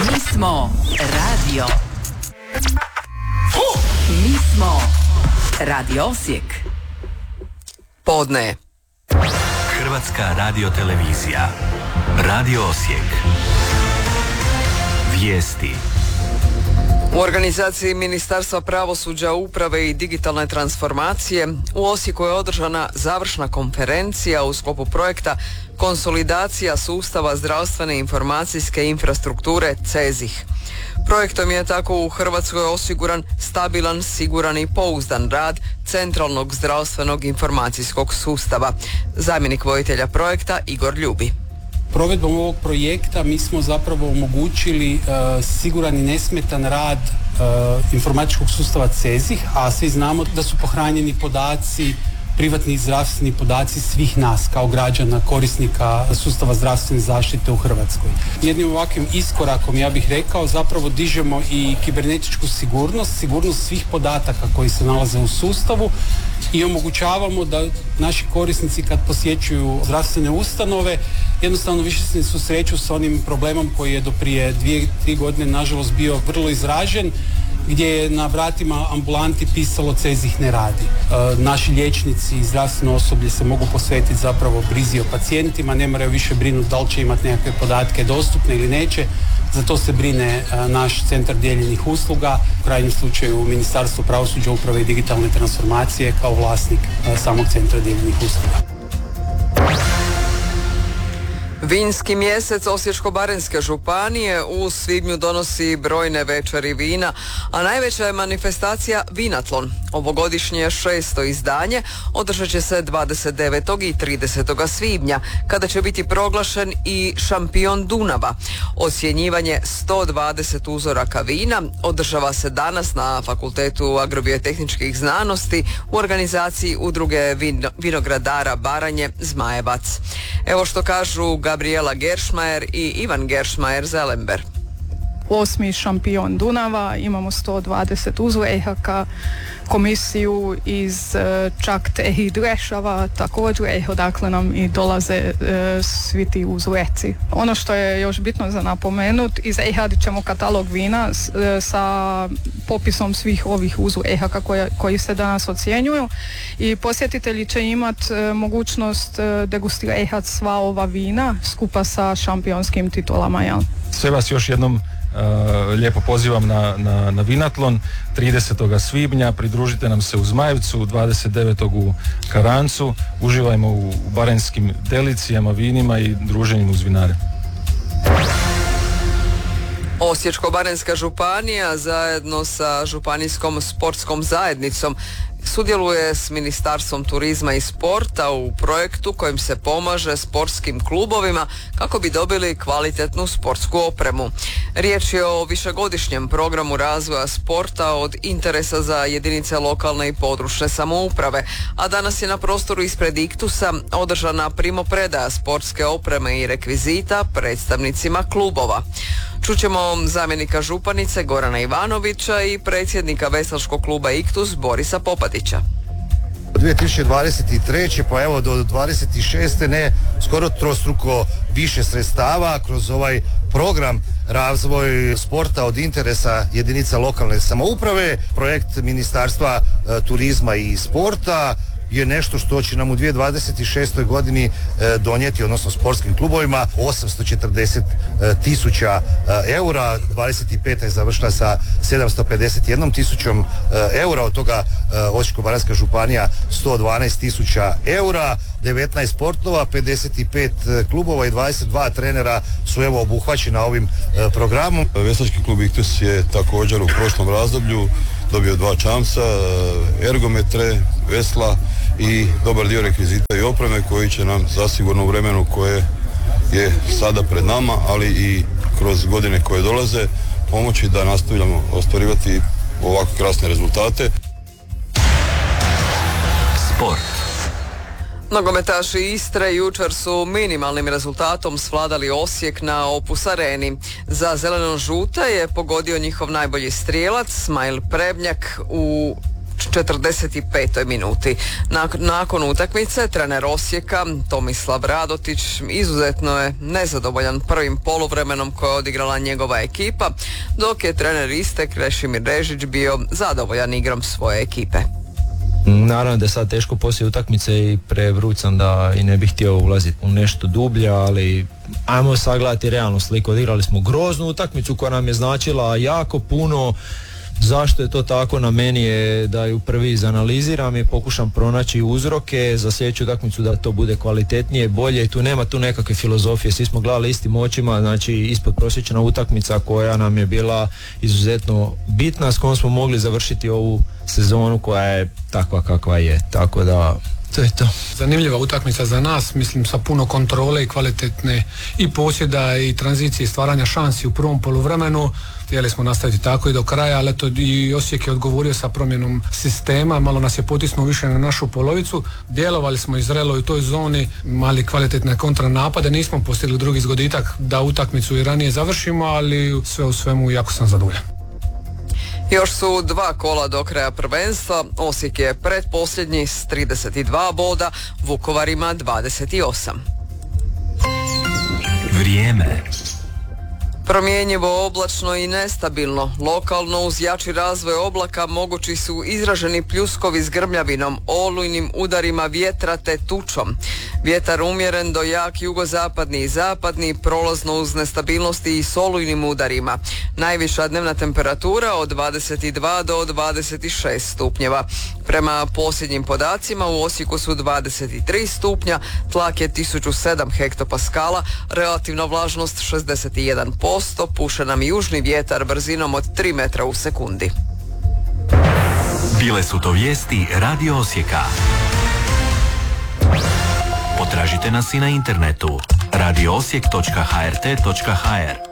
Mi smo radio. Mi smo Radio Osijek. Podne. Hrvatska radiotelevizija. Radio Osijek. Vijesti. U organizaciji Ministarstva pravosuđa, uprave i digitalne transformacije u Osijeku je održana završna konferencija u sklopu projekta Konsolidacija sustava zdravstvene informacijske infrastrukture CEZIH. Projektom je tako u Hrvatskoj osiguran stabilan, siguran i pouzdan rad Centralnog zdravstvenog informacijskog sustava. Zamjenik voditelja projekta Igor Ljubi. Provedbom ovog projekta mi smo zapravo omogućili siguran i nesmetan rad informatičkog sustava CEZIH, a svi znamo da su pohranjeni podaci, privatni zdravstveni podaci svih nas kao građana, korisnika sustava zdravstvene zaštite u Hrvatskoj. Jednim ovakvim iskorakom, ja bih rekao, zapravo dižemo i kibernetičku sigurnost svih podataka koji se nalaze u sustavu i omogućavamo da naši korisnici kad posjećuju zdravstvene ustanove jednostavno više se susreću s onim problemom koji je do prije 2-3 godine nažalost bio vrlo izražen, gdje je na vratima ambulanti pisalo CEZIH ne radi. Naši liječnici i zdravstveno osoblje se mogu posvetiti zapravo brizi o pacijentima, ne moraju više brinuti da li će imati nekakve podatke dostupne ili neće. Za to se brine naš centar dijeljenih usluga, u krajnjem slučaju Ministarstvo pravosuđa, uprave i digitalne transformacije kao vlasnik samog centra dijeljenih usluga. Vinski mjesec Osječko-baranjske županije u svibnju donosi brojne večeri vina, a najveća je manifestacija Vinatlon. Ovogodišnje 6. izdanje održat će se 29. i 30. svibnja, kada će biti proglašen i šampion Dunava. Ocjenjivanje 120 uzoraka vina održava se danas na Fakultetu agrobiotehničkih znanosti u organizaciji udruge vinogradara Baranje Zmajevac. Evo što kažu Gabriela Geršmajer i Ivan Geršmajer-Zelember. 8. šampion Dunava, imamo 120 uzoraka, komisiju iz Čakte i Drešava, također odakle nam i dolaze svi ti uzoreci. Ono što je još bitno za napomenuti, izradit ćemo katalog vina sa popisom svih ovih uzoraka koji se danas ocjenjuju i posjetitelji će imati mogućnost degustirati sva ova vina skupa sa šampionskim titulama. Ja. Sve vas još jednom lijepo pozivam na Vinatlon 30. svibnja, pridružite nam se u Zmajevcu, 29. u Karancu, uživajmo u baranjskim delicijama, vinima i druženjem uz vinare. Osječko-baranjska županija zajedno sa Županijskom sportskom zajednicom sudjeluje s Ministarstvom turizma i sporta u projektu kojim se pomaže sportskim klubovima kako bi dobili kvalitetnu sportsku opremu. Riječ je o višegodišnjem programu razvoja sporta od interesa za jedinice lokalne i područne samouprave, a danas je na prostoru ispred Iktusa održana primopredaja sportske opreme i rekvizita predstavnicima klubova. Čućemo zamjenika županice Gorana Ivanovića i predsjednika veslačkog kluba Iktus Borisa Popadića. 2023. pa evo do 26. ne skoro trostruko više sredstava kroz ovaj program razvoj sporta od interesa jedinica lokalne samouprave, projekt Ministarstva turizma i sporta je nešto što će nam u 2026. godini donijeti, odnosno sportskim klubovima, 840.000 eura. 25. je završila sa 751.000 eura, od toga Osječko-baranjska županija 112.000 eura, 19 sportova, 55 klubova i 22 trenera su evo obuhvaćena ovim programom. Veslački klub Iktus je također u prošlom razdoblju dobio 2 čamca, ergometre, vesla i dobar dio rekvizita i opreme koji će nam zasigurno u vremenu koje je sada pred nama, ali i kroz godine koje dolaze pomoći da nastavljamo ostvarivati ovako krasne rezultate. Sport. Nogometaši Istre jučer su minimalnim rezultatom svladali Osijek na Opus Areni. Za zeleno-žute je pogodio njihov najbolji strijelac Smajl Prebnjak u 45. minuti. Nakon utakmice trener Osijeka Tomislav Radotić izuzetno je nezadovoljan prvim poluvremenom koje je odigrala njegova ekipa, dok je trener iste Krešimir Režić bio zadovoljan igrom svoje ekipe. Naravno da je sad teško poslije utakmice i prevruć sam da i ne bih htio ulaziti u nešto dublje, ali ajmo sagledati realnu sliku. Odigrali smo groznu utakmicu koja nam je značila jako puno. Zašto je to tako, na meni je da ju prvi izanaliziram i pokušam pronaći uzroke za sljedeću utakmicu da to bude kvalitetnije, bolje i tu nema tu nekakve filozofije, svi smo gledali istim očima, znači ispod prosječna utakmica koja nam je bila izuzetno bitna, s kojom smo mogli završiti ovu sezonu koja je takva kakva je, tako da to je to. Zanimljiva utakmica za nas, mislim sa puno kontrole i kvalitetne i posjeda i tranzicije i stvaranja šansi u prvom poluvremenu. Htjeli smo nastaviti tako i do kraja, ali eto i Osijek je odgovorio sa promjenom sistema, malo nas je potisnuo više na našu polovicu. Djelovali smo i zrelo u toj zoni, mali kvalitetne kontranapade, nismo postigli drugi zgoditak da utakmicu i ranije završimo, ali sve u svemu jako sam zadovoljan. Još su 2 kola do kraja prvenstva. Osijek je pretposljednji s 32 boda, Vukovar ima 28. Vrijeme. Promjenjivo, oblačno i nestabilno. Lokalno uz jači razvoj oblaka mogući su izraženi pljuskovi s grmljavinom, olujnim udarima vjetra te tučom. Vjetar umjeren do jak jugozapadni i zapadni, prolazno uz nestabilnosti i s olujnim udarima. Najviša dnevna temperatura od 22 do 26 stupnjeva. Prema posljednjim podacima u Osijeku su 23 stupnja, tlak je 1007 hektopaskala, relativna vlažnost 61%, puše nam južni vjetar brzinom od 3 metra u sekundi. Bile su to vijesti Radio Osijeka. Potražite nas i na internetu radioosijek.hrt.hr.